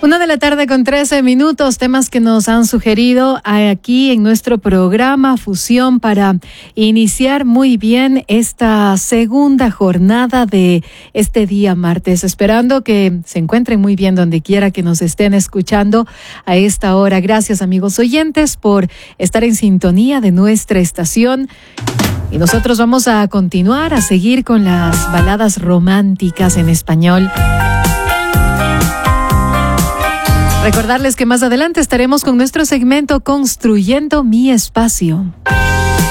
1:13 temas que nos han sugerido aquí en nuestro programa Fusión para iniciar muy bien esta segunda jornada de este día martes, esperando que se encuentren muy bien donde quiera que nos estén escuchando a esta hora. Gracias, amigos oyentes, por estar en sintonía de nuestra estación. Y nosotros vamos a continuar, a seguir con las baladas románticas en español. Recordarles que más adelante estaremos con nuestro segmento Construyendo mi Espacio.